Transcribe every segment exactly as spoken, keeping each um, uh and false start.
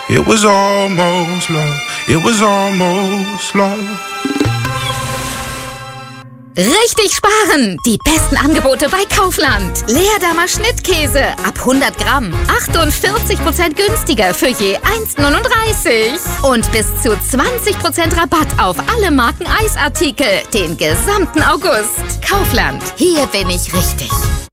It was almost love. It was almost love. Richtig sparen! Die besten Angebote bei Kaufland. Leerdammer Schnittkäse ab hundert Gramm. achtundvierzig Prozent günstiger für je eins Komma neununddreißig. Und bis zu zwanzig Prozent Rabatt auf alle Marken Eisartikel. Den gesamten August. Kaufland. Hier bin ich richtig.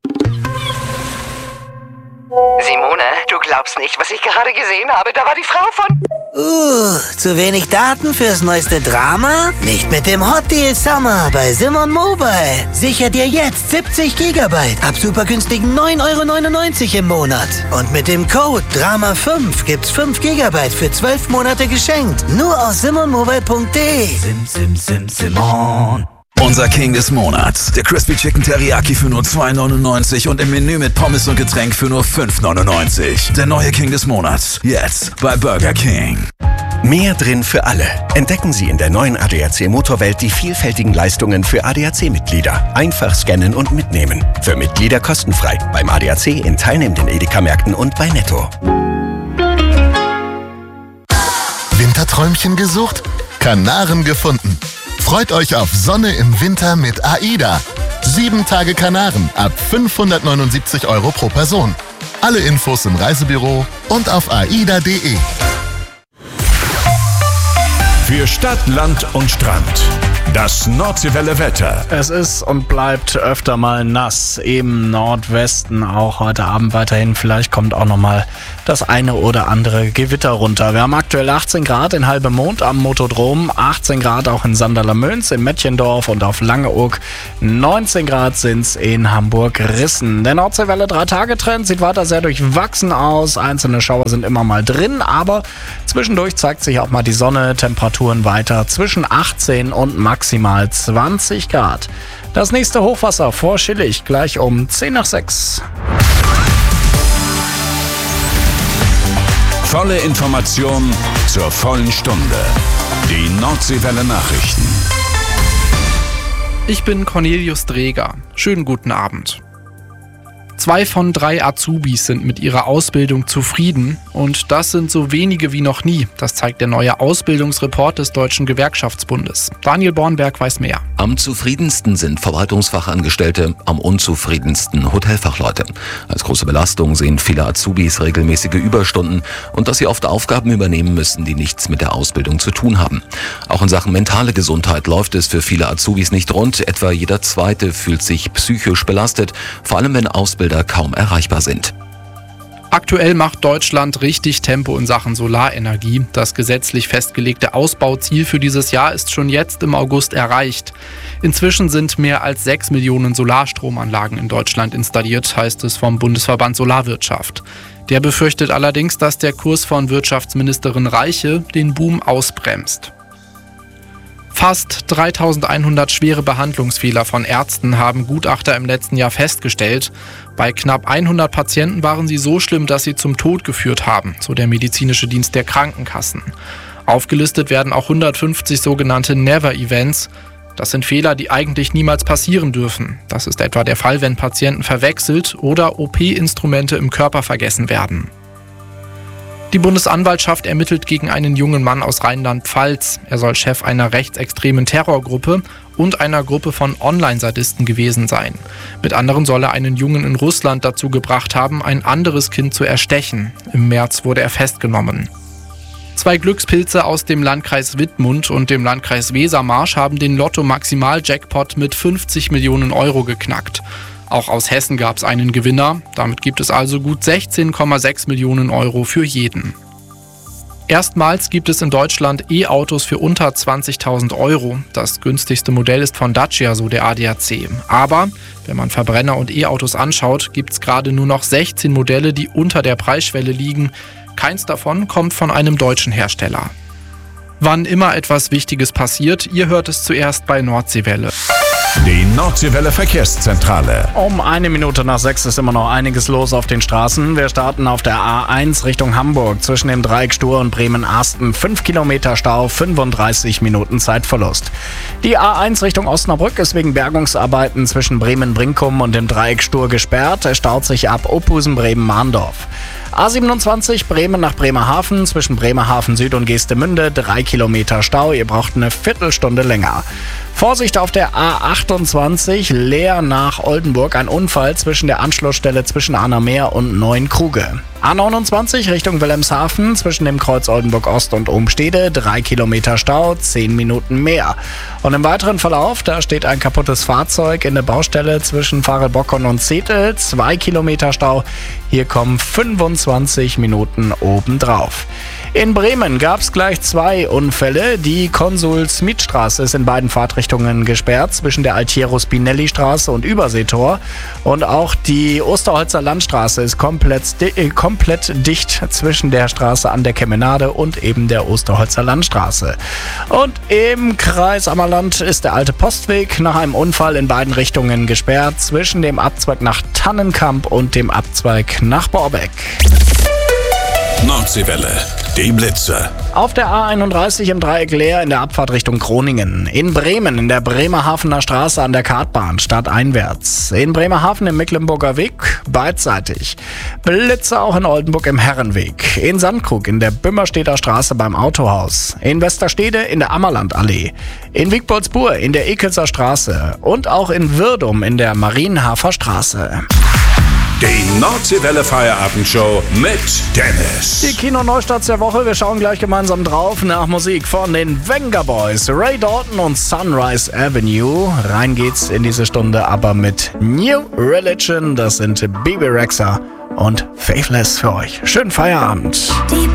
Simone, du glaubst nicht, was ich gerade gesehen habe. Da war die Frau von... Uh, zu wenig Daten fürs neueste Drama? Nicht mit dem Hot Deal Summer bei Simon Mobile. Sicher dir jetzt siebzig Gigabyte ab super günstigen neun Euro neunundneunzig im Monat. Und mit dem Code Drama fünf gibt's fünf Gigabyte für zwölf Monate geschenkt. Nur auf simonmobile punkt de. Sim, sim, sim, Simon. Unser King des Monats. Der Crispy Chicken Teriyaki für nur zwei neunundneunzig und im Menü mit Pommes und Getränk für nur fünf neunundneunzig. Der neue King des Monats. Jetzt bei Burger King. Mehr drin für alle. Entdecken Sie in der neuen A D A C Motorwelt die vielfältigen Leistungen für A D A C-Mitglieder. Einfach scannen und mitnehmen. Für Mitglieder kostenfrei. Beim A D A C in teilnehmenden Edeka-Märkten und bei Netto. Winterträumchen gesucht? Kanaren gefunden. Freut euch auf Sonne im Winter mit AIDA. Sieben Tage Kanaren ab fünfhundertneunundsiebzig Euro pro Person. Alle Infos im Reisebüro und auf aida punkt de. Für Stadt, Land und Strand. Das Nordseewelle Wetter. Es ist und bleibt öfter mal nass. Im Nordwesten auch heute Abend weiterhin. Vielleicht kommt auch noch mal das eine oder andere Gewitter runter. Wir haben aktuell achtzehn Grad in Halbemond am Motodrom, achtzehn Grad auch in Sanderlamöns, in Mettjendorf und auf Langeoog. neunzehn Grad sind's in Hamburg-Rissen. Der Nordseewelle drei-Tage-Trend sieht weiter sehr durchwachsen aus. Einzelne Schauer sind immer mal drin, aber zwischendurch zeigt sich auch mal die Sonne. Temperaturen weiter zwischen achtzehn und maximal zwanzig Grad. Das nächste Hochwasser vor Schillig gleich um zehn nach sechs. Volle Information zur vollen Stunde. Die Nordseewelle Nachrichten. Ich bin Cornelius Dreger. Schönen guten Abend. Zwei von drei Azubis sind mit ihrer Ausbildung zufrieden und das sind so wenige wie noch nie. Das zeigt der neue Ausbildungsreport des Deutschen Gewerkschaftsbundes. Daniel Bornberg weiß mehr. Am zufriedensten sind Verwaltungsfachangestellte, am unzufriedensten Hotelfachleute. Als große Belastung sehen viele Azubis regelmäßige Überstunden und dass sie oft Aufgaben übernehmen müssen, die nichts mit der Ausbildung zu tun haben. Auch in Sachen mentale Gesundheit läuft es für viele Azubis nicht rund. Etwa jeder Zweite fühlt sich psychisch belastet, vor allem wenn Ausbilder kaum erreichbar sind. Aktuell macht Deutschland richtig Tempo in Sachen Solarenergie. Das gesetzlich festgelegte Ausbauziel für dieses Jahr ist schon jetzt im August erreicht. Inzwischen sind mehr als sechs Millionen Solarstromanlagen in Deutschland installiert, heißt es vom Bundesverband Solarwirtschaft. Der befürchtet allerdings, dass der Kurs von Wirtschaftsministerin Reiche den Boom ausbremst. Fast dreitausendeinhundert schwere Behandlungsfehler von Ärzten haben Gutachter im letzten Jahr festgestellt. Bei knapp hundert Patienten waren sie so schlimm, dass sie zum Tod geführt haben, so der medizinische Dienst der Krankenkassen. Aufgelistet werden auch hundertfünfzig sogenannte Never-Events. Das sind Fehler, die eigentlich niemals passieren dürfen. Das ist etwa der Fall, wenn Patienten verwechselt oder O P-Instrumente im Körper vergessen werden. Die Bundesanwaltschaft ermittelt gegen einen jungen Mann aus Rheinland-Pfalz. Er soll Chef einer rechtsextremen Terrorgruppe und einer Gruppe von Online-Sadisten gewesen sein. Mit anderen soll er einen Jungen in Russland dazu gebracht haben, ein anderes Kind zu erstechen. Im März wurde er festgenommen. Zwei Glückspilze aus dem Landkreis Wittmund und dem Landkreis Wesermarsch haben den Lotto-Maximal-Jackpot mit fünfzig Millionen Euro geknackt. Auch aus Hessen gab es einen Gewinner. Damit gibt es also gut sechzehn Komma sechs Millionen Euro für jeden. Erstmals gibt es in Deutschland E-Autos für unter zwanzigtausend Euro. Das günstigste Modell ist von Dacia, so der A D A C. Aber wenn man Verbrenner und E-Autos anschaut, gibt es gerade nur noch sechzehn Modelle, die unter der Preisschwelle liegen. Keins davon kommt von einem deutschen Hersteller. Wann immer etwas Wichtiges passiert, ihr hört es zuerst bei Nordseewelle. Die Nordseewelle Verkehrszentrale. Um eine Minute nach sechs ist immer noch einiges los auf den Straßen. Wir starten auf der A eins Richtung Hamburg zwischen dem Dreieck Stur und Bremen-Arsten. fünf Kilometer Stau, fünfunddreißig Minuten Zeitverlust. Die A eins Richtung Osnabrück ist wegen Bergungsarbeiten zwischen Bremen-Brinkum und dem Dreieck Stur gesperrt. Es staut sich ab Opusen-Bremen-Mahndorf. A siebenundzwanzig Bremen nach Bremerhaven zwischen Bremerhaven Süd und Geestemünde. drei Kilometer Stau, ihr braucht eine Viertelstunde länger. Vorsicht auf der A achtundzwanzig Leer nach Oldenburg. Ein Unfall zwischen der Anschlussstelle zwischen Arnameer und Neuenkruge. A neunundzwanzig Richtung Wilhelmshaven zwischen dem Kreuz Oldenburg Ost und Umstede. drei Kilometer Stau, zehn Minuten mehr. Und im weiteren Verlauf, da steht ein kaputtes Fahrzeug in der Baustelle zwischen Farelbockern und Zetel. zwei Kilometer Stau. Hier kommen fünfundzwanzig Minuten obendrauf. In Bremen gab es gleich zwei Unfälle. Die Konsul-Smith-Straße ist in beiden Fahrtrichtungen gesperrt, zwischen der Altiero-Spinelli-Straße und Überseetor. Und auch die Osterholzer Landstraße ist komplett, di- komplett dicht zwischen der Straße an der Kemenade und eben der Osterholzer Landstraße. Und im Kreis Ammerland ist der alte Postweg nach einem Unfall in beiden Richtungen gesperrt, zwischen dem Abzweig nach Tannenkamp und dem Abzweig nach Borbeck. Nordseewelle, die Blitze. Auf der A einunddreißig im Dreieck Leer in der Abfahrt Richtung Groningen. In Bremen in der Bremerhavener Straße an der Kartbahn stadteinwärts. In Bremerhaven im Mecklenburger Weg beidseitig. Blitze auch in Oldenburg im Herrenweg. In Sandkrug in der Bümmerstedter Straße beim Autohaus. In Westerstede in der Ammerlandallee. In Wiegboldsburg in der Ekelser Straße. Und auch in Wirdum in der Marienhafer Straße. Die Nordseewelle Feierabendshow mit Dennis. Die Kino-Neustarts der Woche, wir schauen gleich gemeinsam drauf nach Musik von den Venga Boys, Ray Dalton und Sunrise Avenue. Rein geht's in diese Stunde aber mit New Religion, das sind Bebe Rexha und Faithless für euch. Schönen Feierabend. Die